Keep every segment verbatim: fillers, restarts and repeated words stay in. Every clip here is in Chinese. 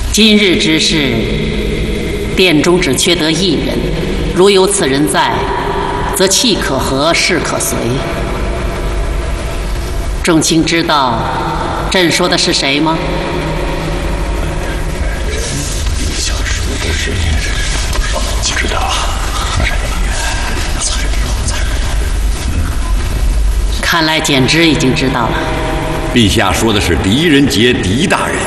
今日之事，殿中只缺得一人，如有此人在，则气可和，事可随。众卿知道朕说的是谁吗？ 知道。 看来简之已经知道了。 陛下说的是狄仁杰狄大人。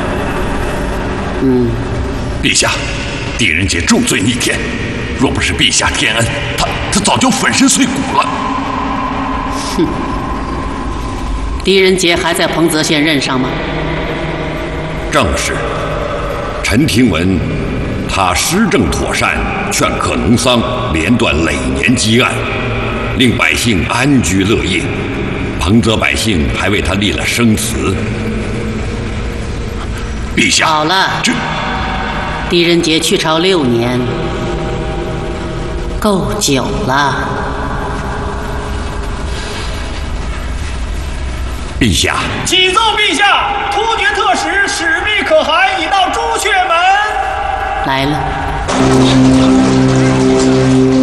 嗯。 陛下，狄仁杰重罪逆天，若不是陛下天恩，他他早就粉身碎骨了。 哼。狄仁杰还在彭泽县任上吗？ 正是。臣听闻他施政妥善，劝克农桑，连断累年积案，令百姓安居乐业。彭泽百姓还为他立了生祠。 陛下， 好了， 这狄仁杰去朝六年，够久了。 陛下， 启奏陛下，突厥特使史密可汗已到朱雀门。 来了。